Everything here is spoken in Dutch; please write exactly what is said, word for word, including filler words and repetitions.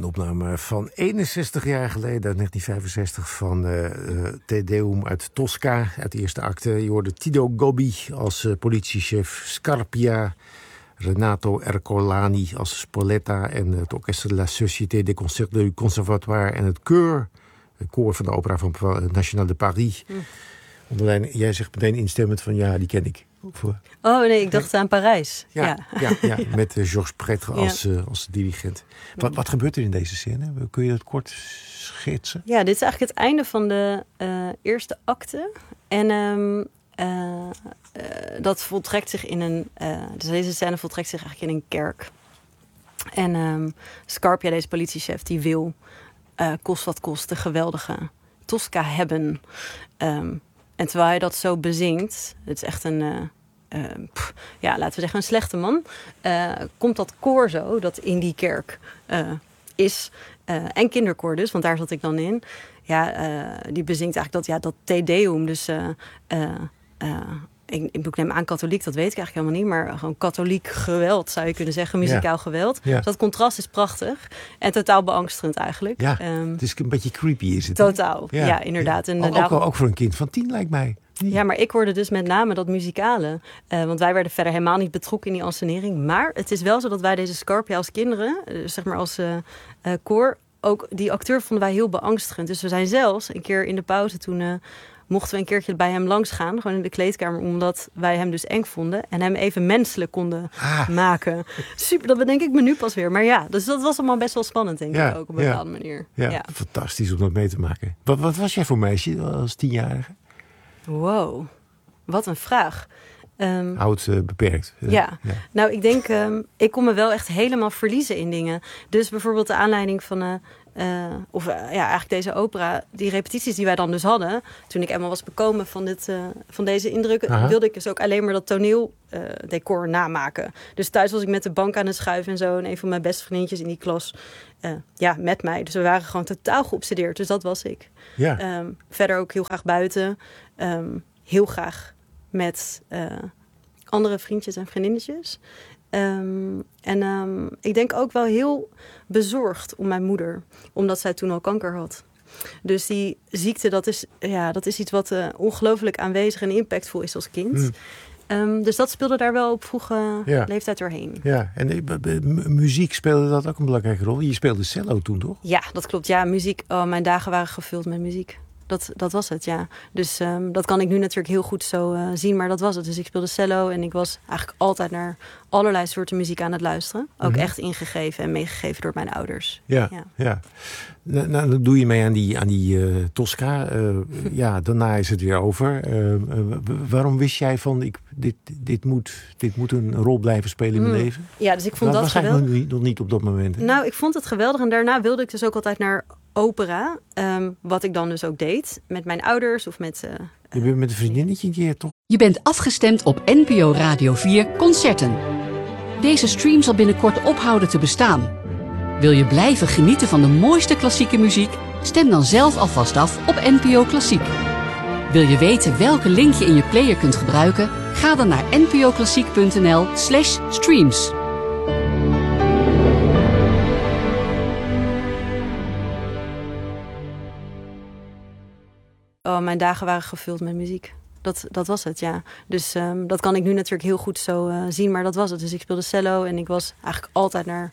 Een opname van eenenzestig jaar geleden, negentien vijfenzestig, van uh, Te Deum uit Tosca, uit de eerste acte. Je hoorde Tito Gobbi als uh, politiechef, Scarpia, Renato Ercolani als Spoletta en het orkest de la Société des Concerts du Conservatoire en het Chœur, het koor van de opera van National de Paris. Mm. Onderlijn, jij zegt meteen instemmend van ja, die ken ik. Voor... Oh nee, ik dacht aan Parijs. Ja, ja. ja, ja, ja met uh, Georges Prêtre als, ja. uh, als dirigent. Wat, wat gebeurt er in deze scène? Kun je dat kort schetsen? Ja, dit is eigenlijk het einde van de uh, eerste acte. En um, uh, uh, dat voltrekt zich in een... Uh, dus deze scène voltrekt zich eigenlijk in een kerk. En um, Scarpia, deze politiechef, die wil uh, kost wat kost de geweldige Tosca hebben. Um, En terwijl hij dat zo bezingt, het is echt een, uh, uh, pff, ja, laten we zeggen een slechte man, uh, komt dat koor zo, dat in die kerk uh, is, uh, en kinderkoor dus, want daar zat ik dan in, ja, uh, die bezingt eigenlijk dat, ja, dat Te Deum, dus uh, uh, uh, ik, ik neem aan katholiek, dat weet ik eigenlijk helemaal niet, maar gewoon katholiek geweld zou je kunnen zeggen, muzikaal ja. geweld. Ja. Dus dat contrast is prachtig en totaal beangstigend eigenlijk. Ja, um, het is een beetje creepy is het. Totaal, ja, ja inderdaad. Ja. En, ook, daarom... ook, ook voor een kind van tien lijkt mij. Nee. Ja, maar ik hoorde dus met name dat muzikale. Uh, want wij werden verder helemaal niet betrokken in die ansenering. Maar het is wel zo dat wij deze Scarpia als kinderen, uh, zeg maar als uh, uh, koor, ook die acteur vonden wij heel beangstigend. Dus we zijn zelfs een keer in de pauze toen... Uh, mochten we een keertje bij hem langs gaan, gewoon in de kleedkamer, omdat wij hem dus eng vonden en hem even menselijk konden ah. maken. Super, dat bedenk ik me nu pas weer. Maar ja, dus dat was allemaal best wel spannend, denk ja, ik ook op een ja. bepaalde manier. Ja, ja, fantastisch om dat mee te maken. Wat, wat was jij voor meisje als tienjarige? Wow, wat een vraag. Um, Oud uh, beperkt. Ja. ja, nou ik denk, um, ik kon me wel echt helemaal verliezen in dingen. Dus bijvoorbeeld de aanleiding van... Uh, Uh, of uh, ja, eigenlijk deze opera, die repetities die wij dan dus hadden, toen ik eenmaal was bekomen van, dit, uh, van deze indrukken, Aha. wilde ik dus ook alleen maar dat toneeldecor uh, namaken. Dus thuis was ik met de bank aan het schuiven en zo. En een van mijn beste vriendjes in die klas, uh, ja, met mij. Dus we waren gewoon totaal geobsedeerd. Dus dat was ik. Ja. Um, verder ook heel graag buiten. Um, heel graag met uh, andere vriendjes en vriendinnetjes. Um, en um, ik denk ook wel heel bezorgd om mijn moeder. Omdat zij toen al kanker had. Dus die ziekte, dat is, ja, dat is iets wat uh, ongelooflijk aanwezig en impactvol is als kind. Mm. Um, dus dat speelde daar wel op vroege ja. leeftijd doorheen. Ja, en de, de, de, muziek speelde dat ook een belangrijke rol. Je speelde cello toen, toch? Ja, dat klopt. Ja, muziek. Oh, mijn dagen waren gevuld met muziek. Dat, dat was het, ja. Dus um, dat kan ik nu natuurlijk heel goed zo uh, zien, maar dat was het. Dus ik speelde cello en ik was eigenlijk altijd naar allerlei soorten muziek aan het luisteren. Ook mm-hmm. echt ingegeven en meegegeven door mijn ouders. Ja, ja. ja. Nou, nou, dan doe je mee aan die, aan die uh, Tosca. Uh, ja, daarna is het weer over. Uh, uh, waarom wist jij van, ik, dit, dit, moet, dit moet een rol blijven spelen in mijn mm. leven? Ja, dus ik vond dat dat geweldig. Was eigenlijk nog niet, nog niet op dat moment. Hè? Nou, ik vond het geweldig en daarna wilde ik dus ook altijd naar opera. Um, wat ik dan dus ook deed met mijn ouders of met... Uh, je bent met een vriendinnetje een keer, toch? Je bent afgestemd op N P O Radio vier Concerten. Deze stream zal binnenkort ophouden te bestaan. Wil je blijven genieten van de mooiste klassieke muziek? Stem dan zelf alvast af op N P O Klassiek. Wil je weten welke link je in je player kunt gebruiken? Ga dan naar npoklassiek.nl slash streams. Oh, mijn dagen waren gevuld met muziek. Dat, dat was het, ja. Dus um, dat kan ik nu natuurlijk heel goed zo uh, zien, maar dat was het. Dus ik speelde cello en ik was eigenlijk altijd naar